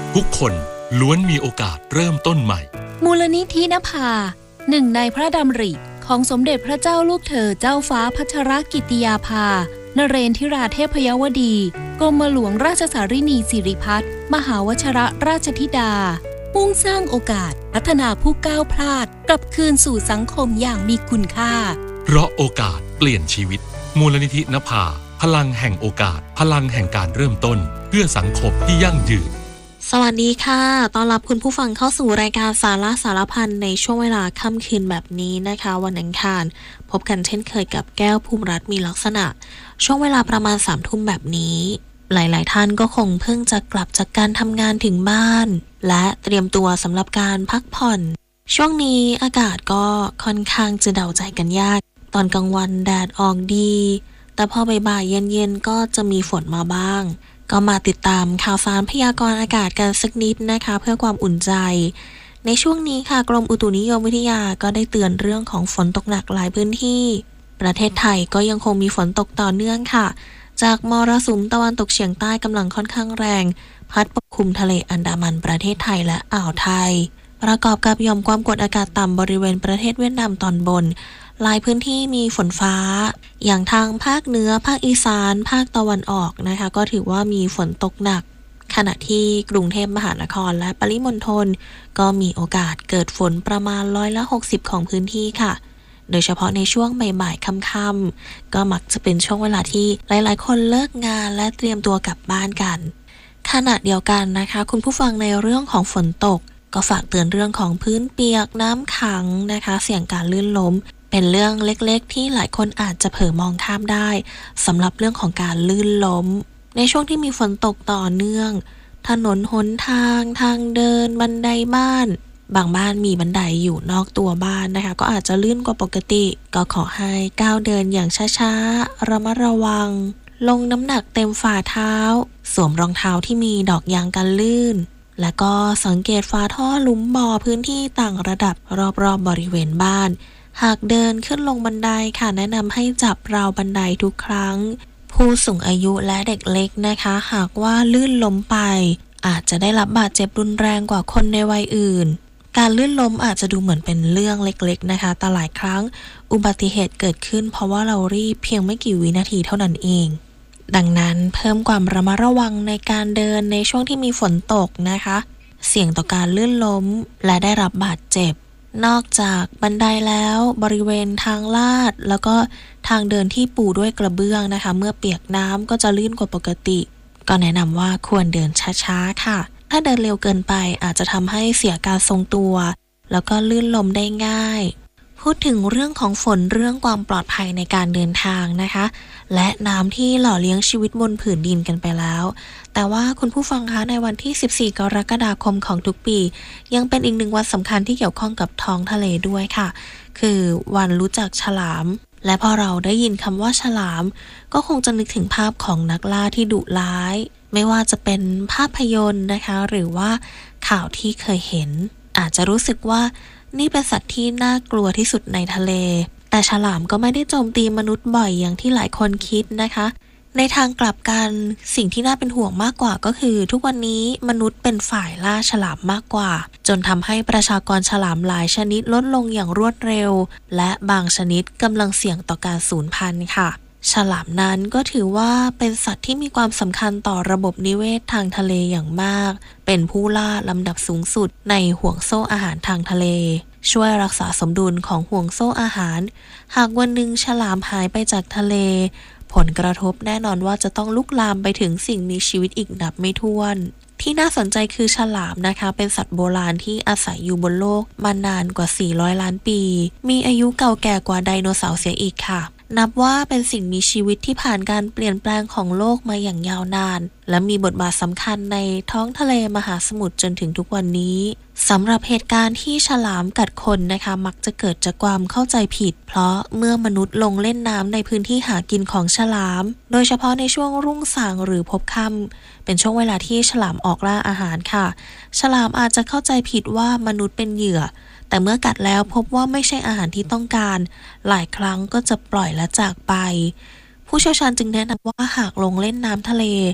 ทุกคนล้วนมีโอกาสเริ่มต้นใหม่มูลนิธินภาหนึ่งในพระดำริของสมเด็จพระเจ้าลูกเธอเจ้าฟ้าพัชรกิติยาภานเรนทิราเทพยวดีกรมหลวงราชสารินีสิริพัฒน์มหาวชรราชธิดามุ่งสร้างโอกาสพัฒนาผู้ก้าวพลาดกลับคืนสู่สังคมอย่างมีคุณค่าเพราะโอกาสเปลี่ยนชีวิตมูลนิธินภาพลังแห่งโอกาสพลังแห่งการเริ่มต้นเพื่อสังคมที่ยั่งยืนสวัสดีค่ะต้อนรับคุณผู้ฟังเข้าสู่รายการสาระสารพันในช่วงเวลาค่ำคืนแบบนี้นะคะวันอังคารพบกันเช่นเคยกับแก้วภูมิรัตน์มีลักษณะช่วงเวลาประมาณ 3 ทุ่มแบบนี้หลายๆท่านก็คงเพิ่งจะกลับจากการทำงานถึงบ้านและเตรียมตัวสำหรับการพักผ่อนช่วงนี้อากาศก็ค่อนข้างจะเดาใจกันยากตอนกลางวันแดดออกดีแต่พอบ่ายๆเย็นๆก็จะมีฝนมาบ้างก็มาติดตามข่าวสารพยากรณ์อากาศกันสักนิดนะคะเพื่อความอุ่นใจในช่วงนี้ค่ะกรมอุตุนิยมวิทยาก็ได้เตือนเรื่องของฝนตกหนักหลายพื้นที่ประเทศไทยก็ยังคงมีฝนตกต่อเนื่องค่ะจากมรสุมตะวันตกเฉียงใต้กำลังค่อนข้างแรงพัดปกคลุมทะเลอันดามันประเทศไทยและอ่าวไทยประกอบกับหย่อมความกดอากาศต่ำบริเวณประเทศเวียดนามตอนบนหลายพื้นที่มีฝนฟ้าอย่างทางภาคเหนือภาคอีสานภาคตะวันออกนะคะก็ถือว่ามีฝนตกหนักขณะที่กรุงเทพมหานครและปริมณฑลก็มีโอกาสเกิดฝนประมาณ60%ของพื้นที่ค่ะโดยเฉพาะในช่วงบ่ายๆค่ำๆก็มักจะเป็นช่วงเวลาที่หลายๆคนเลิกงานและเตรียมตัวกลับบ้านกันขณะเดียวกันนะคะคุณผู้ฟังในเรื่องของฝนตกก็ฝากเตือนเรื่องของพื้นเปียกน้ำขังนะคะเสี่ยงการลื่นล้มเป็นเรื่องเล็กๆที่หลายคนอาจจะเผลอมองข้ามได้สำหรับเรื่องของการลื่นล้มในช่วงที่มีฝนตกต่อเนื่องถนนหนทางทางเดินบันไดบ้านบางบ้านมีบันไดอยู่นอกตัวบ้านนะคะก็อาจจะลื่นกว่าปกติก็ขอให้ก้าวเดินอย่างช้าๆระมัดระวังลงน้ำหนักเต็มฝ่าเท้าสวมรองเท้าที่มีดอกยางกันลื่นและก็สังเกตฝาท่อหลุมบ่อพื้นที่ต่างระดับรอบๆบริเวณบ้านหากเดินขึ้นลงบันไดค่ะแนะนำให้จับราวบันไดทุกครั้งผู้สูงอายุและเด็กเล็กนะคะหากว่าลื่นล้มไปอาจจะได้รับบาดเจ็บรุนแรงกว่าคนในวัยอื่นการลื่นล้มอาจจะดูเหมือนเป็นเรื่องเล็กๆนะคะแต่หลายครั้งอุบัติเหตุเกิดขึ้นเพราะว่าเรารีบเพียงไม่กี่วินาทีเท่านั้นเองดังนั้นเพิ่มความระมัดระวังในการเดินในช่วงที่มีฝนตกนะคะเสี่ยงต่อการลื่นล้มและได้รับบาดเจ็บนอกจากบันไดแล้วบริเวณทางลาดแล้วก็ทางเดินที่ปูด้วยกระเบื้องนะคะเมื่อเปียกน้ำก็จะลื่นกว่าปกติก็แนะนำว่าควรเดินช้าๆค่ะถ้าเดินเร็วเกินไปอาจจะทำให้เสียการทรงตัวแล้วก็ลื่นล้มได้ง่ายพูดถึงเรื่องของฝนเรื่องความปลอดภัยในการเดินทางนะคะและน้ำที่หล่อเลี้ยงชีวิตบนผืนดินกันไปแล้วแต่ว่าคุณผู้ฟังคะในวันที่14กรกฎาคมของทุกปียังเป็นอีกหนึ่งวันสำคัญที่เกี่ยวข้องกับท้องทะเลด้วยค่ะคือวันรู้จักฉลามและพอเราได้ยินคำว่าฉลามก็คงจะนึกถึงภาพของนักล่าที่ดุร้ายไม่ว่าจะเป็นภาพยนตร์นะคะหรือว่าข่าวที่เคยเห็นอาจจะรู้สึกว่านี่เป็นสัตว์ที่น่ากลัวที่สุดในทะเลแต่ฉลามก็ไม่ได้โจมตีมนุษย์บ่อยอย่างที่หลายคนคิดนะคะในทางกลับกันสิ่งที่น่าเป็นห่วงมากกว่าก็คือทุกวันนี้มนุษย์เป็นฝ่ายล่าฉลามมากกว่าจนทำให้ประชากรฉลามหลายชนิดลดลงอย่างรวดเร็วและบางชนิดกำลังเสี่ยงต่อการสูญพันธุ์ค่ะฉลามนั้นก็ถือว่าเป็นสัตว์ที่มีความสำคัญต่อระบบนิเวศทางทะเลอย่างมากเป็นผู้ล่าลำดับสูงสุดในห่วงโซ่อาหารทางทะเลช่วยรักษาสมดุลของห่วงโซ่อาหารหากวันหนึ่งฉลามหายไปจากทะเลผลกระทบแน่นอนว่าจะต้องลุกลามไปถึงสิ่งมีชีวิตอีกนับไม่ถ้วนที่น่าสนใจคือฉลามนะคะเป็นสัตว์โบราณที่อาศัยอยู่บนโลกมานานกว่า400 ล้านปีมีอายุเก่าแก่กว่าไดโนเสาร์เสียอีกค่ะนับว่าเป็นสิ่งมีชีวิตที่ผ่านการเปลี่ยนแปลงของโลกมาอย่างยาวนานและมีบทบาทสำคัญในท้องทะเลมหาสมุทรจนถึงทุกวันนี้สำหรับเหตุการณ์ที่ฉลามกัดคนนะคะมักจะเกิดจากความเข้าใจผิดเพราะเมื่อมนุษย์ลงเล่นน้ำในพื้นที่หากินของฉลามโดยเฉพาะในช่วงรุ่งสางหรือพบค่ำเป็นช่วงเวลาที่ฉลามออกล่าอาหารค่ะฉลามอาจจะเข้าใจผิดว่ามนุษย์เป็นเหยื่อแต่เมื่อกัดแล้วพบว่าไม่ใช่อาหารที่ต้องการหลายครั้งก็จะปล่อยและจากไปผู้เชี่ยวชาญจึงแนะนำว่าหากลงเล่นน้ำทะเลค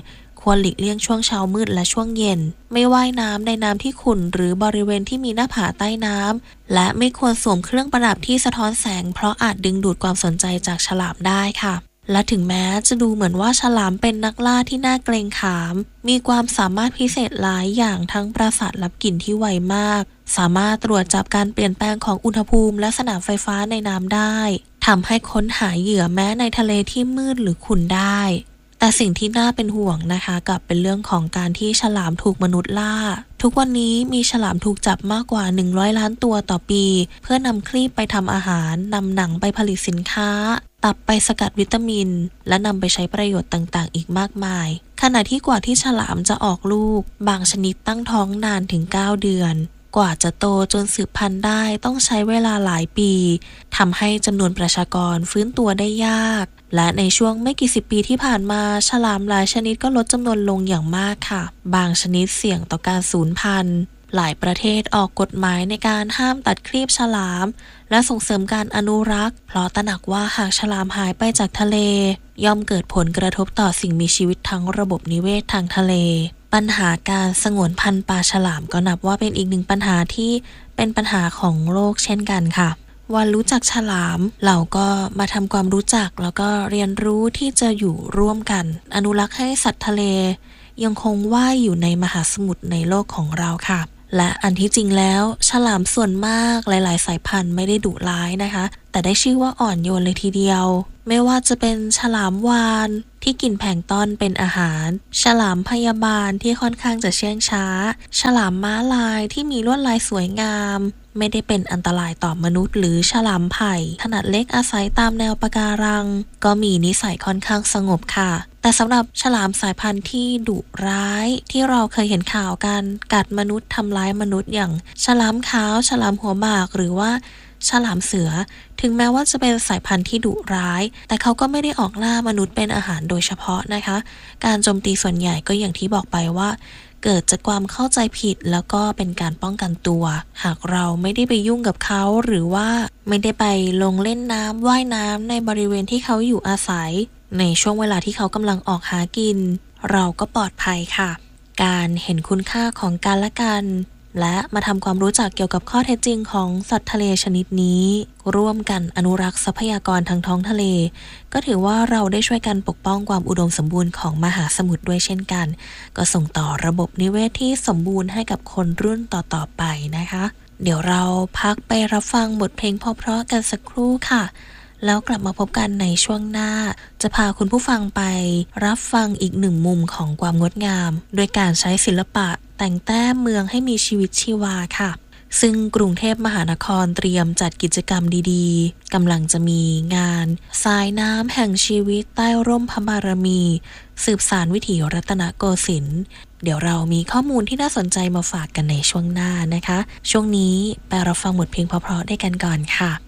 ควรหลีกเลี่ยงช่วงเช้ามืดและช่วงเย็นไม่ว่ายน้ำในน้ำที่ขุ่นหรือบริเวณที่มีหน้าผาใต้น้ำและไม่ควรสวมเครื่องประดับที่สะท้อนแสงเพราะอาจดึงดูดความสนใจจากฉลามได้ค่ะและถึงแม้จะดูเหมือนว่าฉลามเป็นนักล่าที่น่าเกรงขามมีความสามารถพิเศษหลายอย่างทั้งประสาทรับกลิ่นที่ไวมากสามารถตรวจจับการเปลี่ยนแปลงของอุณหภูมิและสนามไฟฟ้าในน้ำได้ทำให้ค้นหาเหยื่อแม้ในทะเลที่มืดหรือขุ่นได้แต่สิ่งที่น่าเป็นห่วงนะคะกับเป็นเรื่องของการที่ฉลามถูกมนุษย์ล่าทุกวันนี้มีฉลามถูกจับมากกว่า100 ล้านตัวต่อปีเพื่อนำครีบไปทำอาหารนำหนังไปผลิตสินค้าตับไปสกัดวิตามินและนำไปใช้ประโยชน์ต่างๆอีกมากมายขณะที่กว่าที่ฉลามจะออกลูกบางชนิดตั้งท้องนานถึง9 เดือนกว่าจะโตจนสืบพันธุ์ได้ต้องใช้เวลาหลายปีทำให้จำนวนประชากรฟื้นตัวได้ยากและในช่วงไม่กี่สิบปีที่ผ่านมาฉลามหลายชนิดก็ลดจำนวนลงอย่างมากค่ะบางชนิดเสี่ยงต่อการสูญพันธุ์หลายประเทศออกกฎหมายในการห้ามตัดครีบฉลามและส่งเสริมการอนุรักษ์เพราะตระหนักว่าหากฉลามหายไปจากทะเลย่อมเกิดผลกระทบต่อสิ่งมีชีวิตทั้งระบบนิเวศทางทะเลปัญหาการสงวนพันธุ์ปลาฉลามก็นับว่าเป็นอีกหนึ่งปัญหาที่เป็นปัญหาของโลกเช่นกันค่ะวันรู้จักฉลามเราก็มาทำความรู้จักแล้วก็เรียนรู้ที่จะอยู่ร่วมกันอนุรักษ์ให้สัตว์ทะเลยังคงว่ายอยู่ในมหาสมุทรในโลกของเราค่ะและอันที่จริงแล้วฉลามส่วนมากหลายๆสายพันธุ์ไม่ได้ดุร้ายนะคะแต่ได้ชื่อว่าอ่อนโยนเลยทีเดียวไม่ว่าจะเป็นฉลามวาฬที่กินแพลงก์ตอนเป็นอาหารฉลามพยาบาลที่ค่อนข้างจะเชื่องช้าฉลามม้าลายที่มีลวดลายสวยงามไม่ได้เป็นอันตรายต่อมนุษย์หรือฉลามไผ่ขนาดเล็กอาศัยตามแนวปะการังก็มีนิสัยค่อนข้างสงบค่ะแต่สำหรับฉลามสายพันธุ์ที่ดุร้ายที่เราเคยเห็นข่าวกันกัดมนุษย์ทำร้ายมนุษย์อย่างฉลามขาวฉลามหัวหมากหรือว่าฉลามเสือถึงแม้ว่าจะเป็นสายพันธุ์ที่ดุร้ายแต่เขาก็ไม่ได้ออกล่ามนุษย์เป็นอาหารโดยเฉพาะนะคะการโจมตีส่วนใหญ่ก็อย่างที่บอกไปว่าเกิดจากความเข้าใจผิดแล้วก็เป็นการป้องกันตัวหากเราไม่ได้ไปยุ่งกับเขาหรือว่าไม่ได้ไปลงเล่นน้ำว่ายน้ำในบริเวณที่เขาอยู่อาศัยในช่วงเวลาที่เขากำลังออกหากินเราก็ปลอดภัยค่ะการเห็นคุณค่าของกันและกันและมาทำความรู้จักเกี่ยวกับข้อเท็จจริงของสัตว์ทะเลชนิดนี้ร่วมกันอนุรักษ์ทรัพยากรทางท้องทะเลก็ถือว่าเราได้ช่วยกันปกป้องความอุดมสมบูรณ์ของมหาสมุทรด้วยเช่นกันก็ส่งต่อระบบนิเวศที่สมบูรณ์ให้กับคนรุ่นต่อๆไปนะคะเดี๋ยวเราพักไปรับฟังบทเพลงเพราะๆกันสักครู่ค่ะแล้วกลับมาพบกันในช่วงหน้าจะพาคุณผู้ฟังไปรับฟังอีกหนึ่งมุมของความงดงามโดยการใช้ศิลปะแต่งแต้มเมืองให้มีชีวิตชีวาค่ะซึ่งกรุงเทพมหานครเตรียมจัดกิจกรรมดีๆกำลังจะมีงานสายน้ำแห่งชีวิตใต้ร่มพระบารมีสืบสานวิถีรัตนโกสินทร์เดี๋ยวเรามีข้อมูลที่น่าสนใจมาฝากกันในช่วงหน้านะคะช่วงนี้ไปรับฟังบทเพลงเพราะๆได้กันก่อนค่ะ